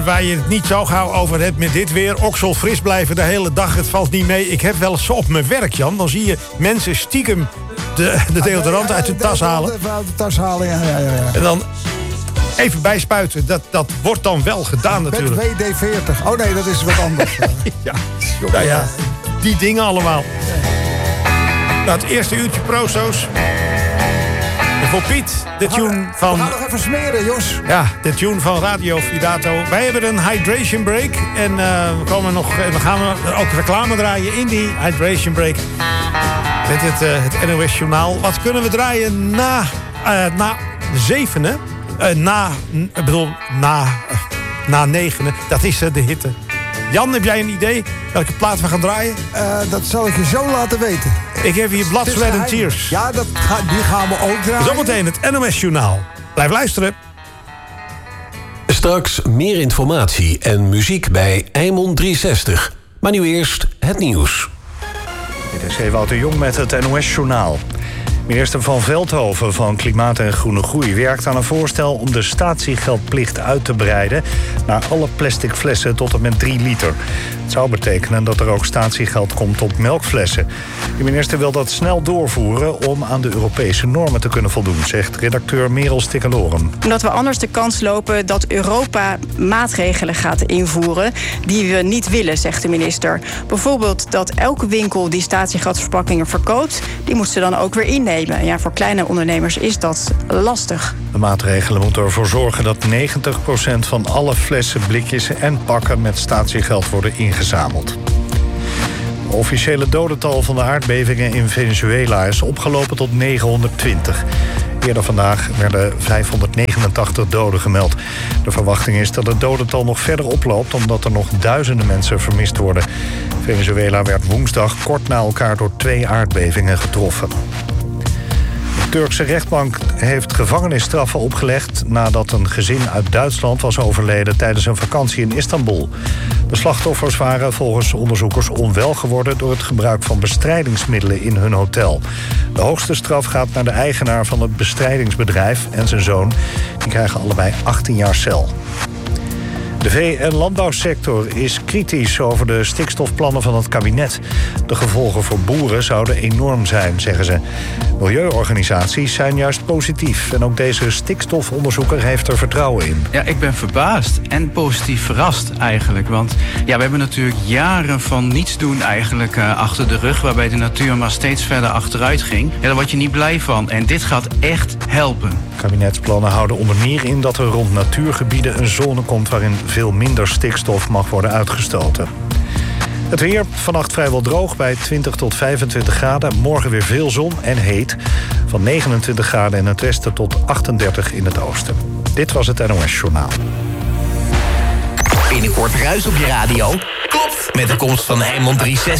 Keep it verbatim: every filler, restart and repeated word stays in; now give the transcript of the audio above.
Waar je het niet zo gauw over hebt met dit weer. Oksel fris blijven de hele dag, het valt niet mee. Ik heb wel eens op mijn werk, Jan. Dan zie je mensen stiekem de, de deodorant uit hun tas halen. Even uit de tas halen, ja, ja, ja. En dan even bijspuiten. Dat, dat wordt dan wel gedaan natuurlijk. Met W D veertig. Oh nee, dat is wat anders. Ja, nou ja, die dingen allemaal. Nou, het eerste uurtje prosto's. En voor Piet, de tune van... We gaan nog even smeren, Jos. Ja, de tune van Radio Fidato. Wij hebben een hydration break. En uh, we, komen nog, we gaan ook reclame draaien in die hydration break. Met het, uh, het N O S Journaal. Wat kunnen we draaien na, uh, na zevenen? Uh, na, ik bedoel, na, uh, na negenen. Dat is uh, de hitte. Jan, heb jij een idee welke plaat we gaan draaien? Uh, dat zal ik je zo laten weten. Ik heb hier Blood, Sweat and Tears. Ja, dat ga, die gaan we ook draaien. Zometeen het N O S Journaal. Blijf luisteren. Straks meer informatie en muziek bij Eimond driehonderdzestig. Maar nu eerst het nieuws. Dit is Ewout de Jong met het N O S Journaal. Minister Van Veldhoven van Klimaat en Groene Groei werkt aan een voorstel om de statiegeldplicht uit te breiden naar alle plastic flessen tot en met drie liter. Het zou betekenen dat er ook statiegeld komt op melkflessen. De minister wil dat snel doorvoeren om aan de Europese normen te kunnen voldoen, zegt redacteur Merel Stikkeloren. Omdat we anders de kans lopen dat Europa maatregelen gaat invoeren die we niet willen, zegt de minister. Bijvoorbeeld dat elke winkel die statiegeldverpakkingen verkoopt, die moet ze dan ook weer innemen. Ja, voor kleine ondernemers is dat lastig. De maatregelen moeten ervoor zorgen dat negentig procent van alle flessen, blikjes en pakken met statiegeld worden ingezameld. Het officiële dodental van de aardbevingen in Venezuela is opgelopen tot negenhonderdtwintig. Eerder vandaag werden vijfhonderdnegenentachtig doden gemeld. De verwachting is dat het dodental nog verder oploopt omdat er nog duizenden mensen vermist worden. Venezuela werd woensdag kort na elkaar door twee aardbevingen getroffen. De Turkse rechtbank heeft gevangenisstraffen opgelegd nadat een gezin uit Duitsland was overleden tijdens een vakantie in Istanbul. De slachtoffers waren volgens onderzoekers onwel geworden door het gebruik van bestrijdingsmiddelen in hun hotel. De hoogste straf gaat naar de eigenaar van het bestrijdingsbedrijf en zijn zoon. Die krijgen allebei achttien jaar cel. De vee- en landbouwsector is kritisch over de stikstofplannen van het kabinet. De gevolgen voor boeren zouden enorm zijn, zeggen ze. Milieuorganisaties zijn juist positief. En ook deze stikstofonderzoeker heeft er vertrouwen in. Ja, ik ben verbaasd en positief verrast eigenlijk. Want ja, we hebben natuurlijk jaren van niets doen eigenlijk uh, achter de rug, waarbij de natuur maar steeds verder achteruit ging. Ja, daar word je niet blij van. En dit gaat echt helpen. Kabinetsplannen houden onder meer in dat er rond natuurgebieden een zone komt waarin veel minder stikstof mag worden uitgestoten. Het weer, vannacht vrijwel droog bij twintig tot vijfentwintig graden. Morgen weer veel zon en heet. Van negenentwintig graden in het westen tot achtendertig in het oosten. Dit was het N O S Journaal. Binnenkort ruis op je radio. Klopt, met de komst van Eimond driehonderdzestig